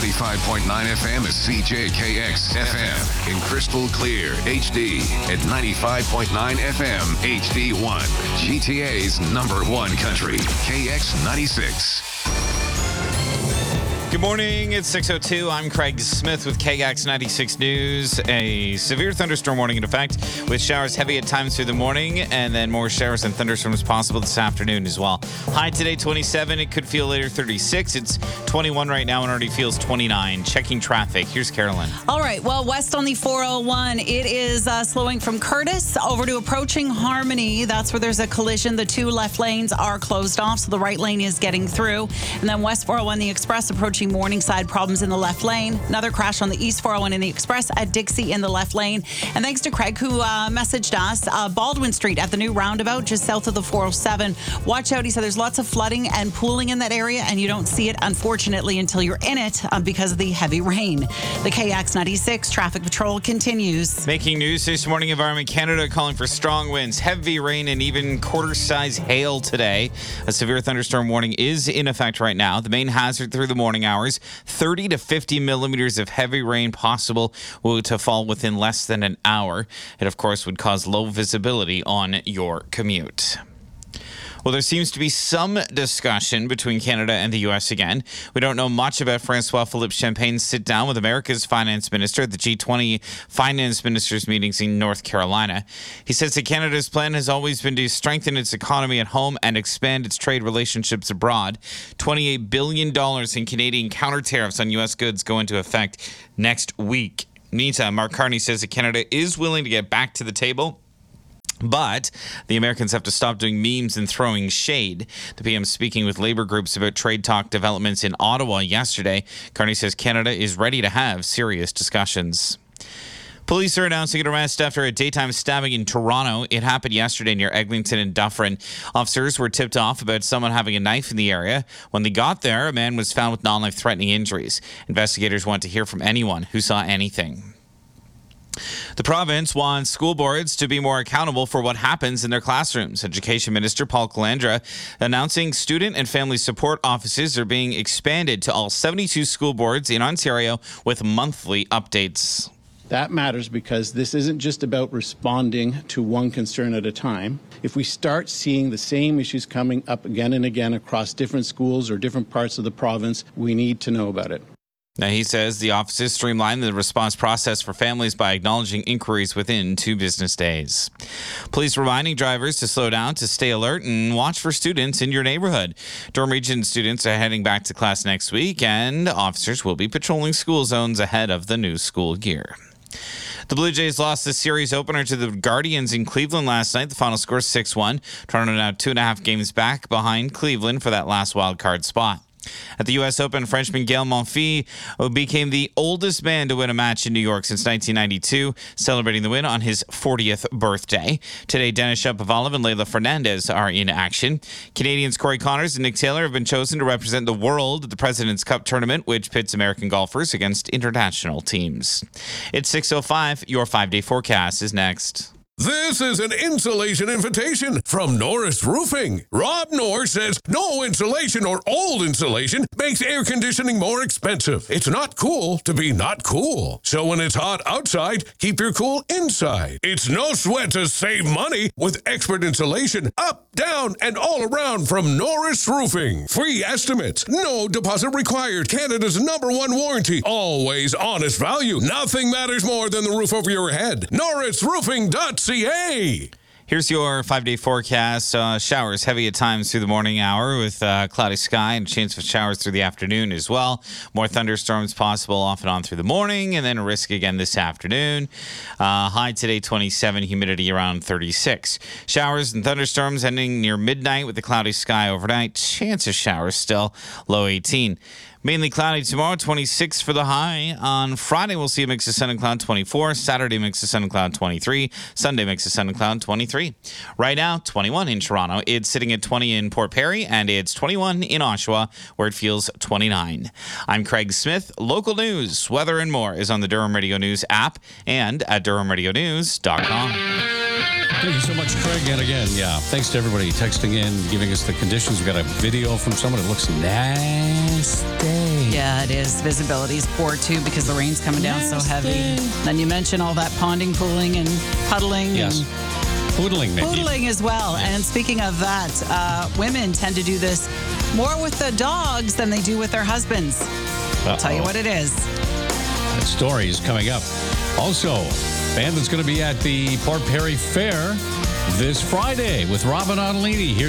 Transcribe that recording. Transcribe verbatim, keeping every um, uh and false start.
ninety-five point nine F M is C J K X F M in crystal clear H D at ninety-five point nine F M H D one. G T A's number one country, K X ninety-six. Good morning. It's six oh two. I'm Craig Smith with K X ninety-six News. A severe thunderstorm warning in effect with showers heavy at times through the morning and then more showers and thunderstorms possible this afternoon as well. High today twenty-seven. It could feel later thirty-six. It's twenty-one right now and already feels twenty-nine. Checking traffic. Here's Carolyn. All right. Well, west on the four oh one, it is uh, slowing from Curtis over to approaching Harmony. That's where there's a collision. The two left lanes are closed off, so the right lane is getting through. And then west four oh one, the express approaching Morningside, problems in the left lane. Another crash on the east four oh one in the express at Dixie in the left lane. And thanks to Craig who uh, messaged us, uh, Baldwin Street at the new roundabout just south of the four oh seven. Watch out. He said there's lots of flooding and pooling in that area and you don't see it, unfortunately, until you're in it uh, because of the heavy rain. The K X ninety-six traffic patrol continues. Making news this morning, Environment Canada calling for strong winds, heavy rain, and even quarter-size hail today. A severe thunderstorm warning is in effect right now. The main hazard through the morning hours, thirty to fifty millimeters of heavy rain possible to fall within less than an hour. It, of course, would cause low visibility on your commute. Well, there seems to be some discussion between Canada and the U S again. We don't know much about Francois-Philippe Champagne's sit-down with America's finance minister at the G twenty finance ministers meetings in North Carolina. He says that Canada's plan has always been to strengthen its economy at home and expand its trade relationships abroad. twenty-eight billion dollars in Canadian counter-tariffs on U S goods go into effect next week. Meantime, Mark Carney says that Canada is willing to get back to the table, but the Americans have to stop doing memes and throwing shade. The P M speaking with labor groups about trade talk developments in Ottawa yesterday. Carney says Canada is ready to have serious discussions. Police are announcing an arrest after a daytime stabbing in Toronto. It happened yesterday near Eglinton and Dufferin. Officers were tipped off about someone having a knife in the area. When they got there, a man was found with non-life-threatening injuries. Investigators want to hear from anyone who saw anything. The province wants school boards to be more accountable for what happens in their classrooms. Education Minister Paul Calandra announcing student and family support offices are being expanded to all seventy-two school boards in Ontario with monthly updates. That matters because this isn't just about responding to one concern at a time. If we start seeing the same issues coming up again and again across different schools or different parts of the province, we need to know about it. Now, he says the offices streamline the response process for families by acknowledging inquiries within two business days. Police reminding drivers to slow down, to stay alert, and watch for students in your neighborhood. Durham Region students are heading back to class next week, and officers will be patrolling school zones ahead of the new school year. The Blue Jays lost the series opener to the Guardians in Cleveland last night. The final score six one. Toronto now two and a half games back behind Cleveland for that last wild card spot. At the U S Open, Frenchman Gael Monfils became the oldest man to win a match in New York since nineteen ninety-two, celebrating the win on his fortieth birthday. Today, Denis Shapovalov and Leylah Fernandez are in action. Canadians Corey Connors and Nick Taylor have been chosen to represent the world at the President's Cup tournament, which pits American golfers against international teams. It's six oh five. Your five-day forecast is next. This is an insulation invitation from Norris Roofing. Rob Norris says no insulation or old insulation makes air conditioning more expensive. It's not cool to be not cool. So when it's hot outside, keep your cool inside. It's no sweat to save money with expert insulation up, down, and all around from Norris Roofing. Free estimates, no deposit required. Canada's number one warranty. Always honest value. Nothing matters more than the roof over your head. Norris Roofing dot C A. Here's your five-day forecast. Uh, showers heavy at times through the morning hour with uh, cloudy sky and a chance of showers through the afternoon as well. More thunderstorms possible off and on through the morning, and then a risk again this afternoon. Uh, high today twenty-seven, humidity around thirty-six. Showers and thunderstorms ending near midnight with a cloudy sky overnight. Chance of showers still, low eighteen. Mainly cloudy tomorrow, twenty-six for the high. On Friday, we'll see a mix of sun and cloud, twenty-four. Saturday, mix of sun and cloud, twenty-three. Sunday, mix of sun and cloud, twenty-three. Right now, twenty-one in Toronto. It's sitting at twenty in Port Perry, and it's twenty-one in Oshawa, where it feels twenty-nine. I'm Craig Smith. Local news, weather, and more is on the Durham Radio News app and at durham radio news dot com. Thank you so much, Craig. And again, yeah, thanks to everybody texting in, giving us the conditions. We got a video from someone that looks nasty. Yeah. Yeah, it is. Visibility is poor too because the rain's coming down so heavy. Then you mentioned all that ponding, pooling, and puddling. Yes. And Poodling, Nikki. poodling as well. And speaking of that, uh, women tend to do this more with the dogs than they do with their husbands. I'll tell you what it is. That story is coming up. Also, band that's going to be at the Port Perry Fair this Friday with Robin Ottolini. Here